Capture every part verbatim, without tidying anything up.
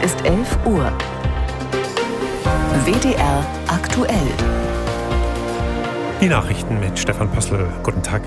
ist elf Uhr. W D R aktuell. Die Nachrichten mit Stefan Pössl. Guten Tag.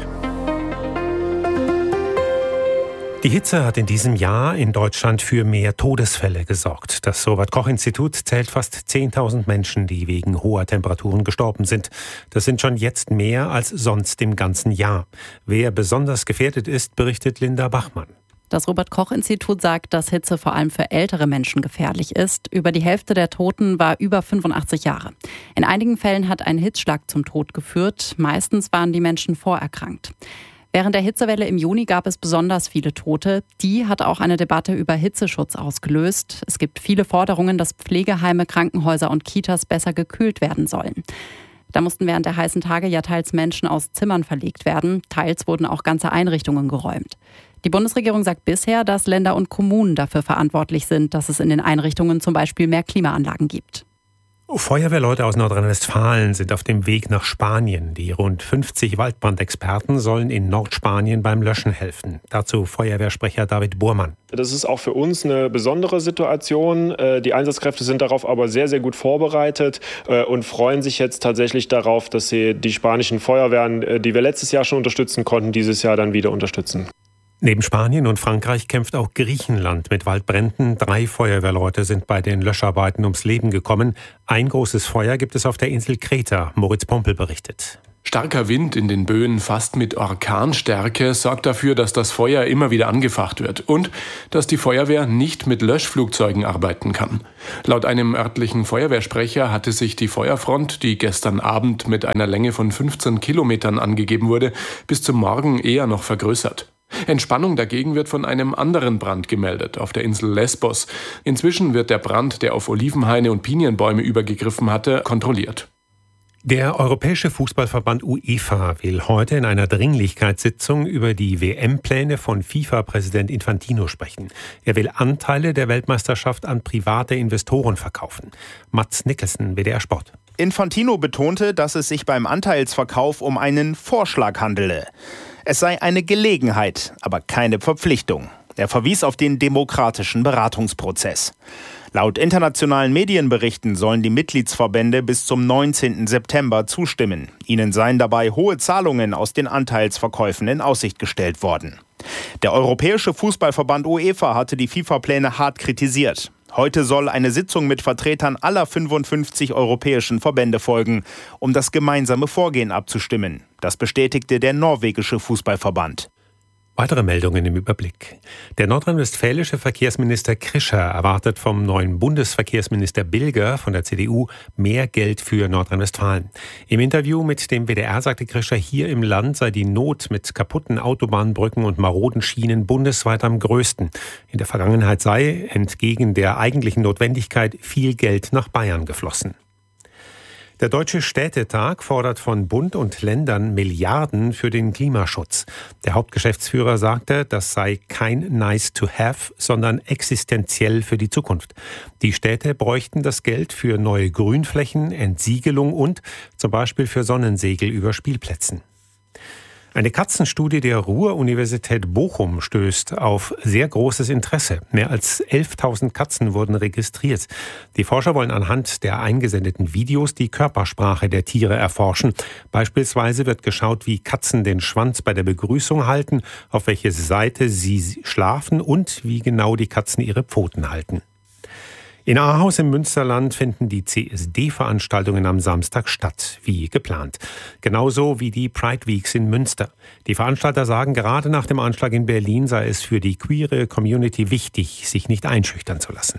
Die Hitze hat in diesem Jahr in Deutschland für mehr Todesfälle gesorgt. Das Robert-Koch-Institut zählt fast zehntausend Menschen, die wegen hoher Temperaturen gestorben sind. Das sind schon jetzt mehr als sonst im ganzen Jahr. Wer besonders gefährdet ist, berichtet Linda Bachmann. Das Robert-Koch-Institut sagt, dass Hitze vor allem für ältere Menschen gefährlich ist. Über die Hälfte der Toten war über fünfundachtzig Jahre. In einigen Fällen hat ein Hitzschlag zum Tod geführt. Meistens waren die Menschen vorerkrankt. Während der Hitzewelle im Juni gab es besonders viele Tote. Die hat auch eine Debatte über Hitzeschutz ausgelöst. Es gibt viele Forderungen, dass Pflegeheime, Krankenhäuser und Kitas besser gekühlt werden sollen. Da mussten während der heißen Tage ja teils Menschen aus Zimmern verlegt werden. Teils wurden auch ganze Einrichtungen geräumt. Die Bundesregierung sagt bisher, dass Länder und Kommunen dafür verantwortlich sind, dass es in den Einrichtungen zum Beispiel mehr Klimaanlagen gibt. Feuerwehrleute aus Nordrhein-Westfalen sind auf dem Weg nach Spanien. Die rund fünfzig Waldbrandexperten sollen in Nordspanien beim Löschen helfen. Dazu Feuerwehrsprecher David Burmann. Das ist auch für uns eine besondere Situation. Die Einsatzkräfte sind darauf aber sehr, sehr gut vorbereitet und freuen sich jetzt tatsächlich darauf, dass sie die spanischen Feuerwehren, die wir letztes Jahr schon unterstützen konnten, dieses Jahr dann wieder unterstützen. Neben Spanien und Frankreich kämpft auch Griechenland mit Waldbränden. Drei Feuerwehrleute sind bei den Löscharbeiten ums Leben gekommen. Ein großes Feuer gibt es auf der Insel Kreta. Moritz Pompel berichtet. Starker Wind in den Böen fast mit Orkanstärke sorgt dafür, dass das Feuer immer wieder angefacht wird und dass die Feuerwehr nicht mit Löschflugzeugen arbeiten kann. Laut einem örtlichen Feuerwehrsprecher hatte sich die Feuerfront, die gestern Abend mit einer Länge von fünfzehn Kilometern angegeben wurde, bis zum Morgen eher noch vergrößert. Entspannung dagegen wird von einem anderen Brand gemeldet, auf der Insel Lesbos. Inzwischen wird der Brand, der auf Olivenhaine und Pinienbäume übergegriffen hatte, kontrolliert. Der Europäische Fußballverband UEFA will heute in einer Dringlichkeitssitzung über die W M-Pläne von FIFA-Präsident Infantino sprechen. Er will Anteile der Weltmeisterschaft an private Investoren verkaufen. Mats Nicholson, W D R Sport. Infantino betonte, dass es sich beim Anteilsverkauf um einen Vorschlag handele. Es sei eine Gelegenheit, aber keine Verpflichtung. Er verwies auf den demokratischen Beratungsprozess. Laut internationalen Medienberichten sollen die Mitgliedsverbände bis zum neunzehnten September zustimmen. Ihnen seien dabei hohe Zahlungen aus den Anteilsverkäufen in Aussicht gestellt worden. Der Europäische Fußballverband UEFA hatte die FIFA-Pläne hart kritisiert. Heute soll eine Sitzung mit Vertretern aller fünfundfünfzig europäischen Verbände folgen, um das gemeinsame Vorgehen abzustimmen. Das bestätigte der norwegische Fußballverband. Weitere Meldungen im Überblick. Der nordrhein-westfälische Verkehrsminister Krischer erwartet vom neuen Bundesverkehrsminister Bilger von der C D U mehr Geld für Nordrhein-Westfalen. Im Interview mit dem W D R sagte Krischer, hier im Land sei die Not mit kaputten Autobahnbrücken und maroden Schienen bundesweit am größten. In der Vergangenheit sei, entgegen der eigentlichen Notwendigkeit, viel Geld nach Bayern geflossen. Der Deutsche Städtetag fordert von Bund und Ländern Milliarden für den Klimaschutz. Der Hauptgeschäftsführer sagte, das sei kein nice to have, sondern existenziell für die Zukunft. Die Städte bräuchten das Geld für neue Grünflächen, Entsiegelung und zum Beispiel für Sonnensegel über Spielplätzen. Eine Katzenstudie der Ruhr-Universität Bochum stößt auf sehr großes Interesse. Mehr als elftausend Katzen wurden registriert. Die Forscher wollen anhand der eingesendeten Videos die Körpersprache der Tiere erforschen. Beispielsweise wird geschaut, wie Katzen den Schwanz bei der Begrüßung halten, auf welche Seite sie schlafen und wie genau die Katzen ihre Pfoten halten. In Ahaus im Münsterland finden die C S D-Veranstaltungen am Samstag statt, wie geplant. Genauso wie die Pride Weeks in Münster. Die Veranstalter sagen, gerade nach dem Anschlag in Berlin sei es für die queere Community wichtig, sich nicht einschüchtern zu lassen.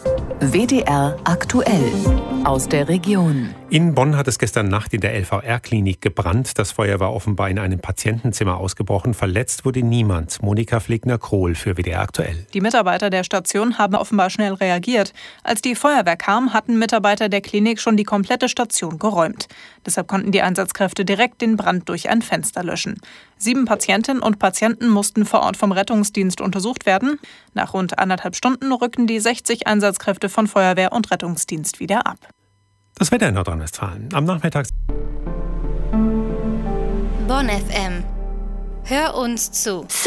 W D R aktuell aus der Region. In Bonn hat es gestern Nacht in der L V R-Klinik gebrannt. Das Feuer war offenbar in einem Patientenzimmer ausgebrochen. Verletzt wurde niemand. Monika Flegner-Krohl für W D R aktuell. Die Mitarbeiter der Station haben offenbar schnell reagiert. Als die Feuerwehr kam, hatten Mitarbeiter der Klinik schon die komplette Station geräumt. Deshalb konnten die Einsatzkräfte direkt den Brand durch ein Fenster löschen. Sieben Patientinnen und Patienten mussten vor Ort vom Rettungsdienst untersucht werden. Nach rund anderthalb Stunden rückten die sechzig Einsatzkräfte von Feuerwehr und Rettungsdienst wieder ab. Das Wetter in Nordrhein-Westfalen. Am Nachmittag. Bonn F M. Hör uns zu.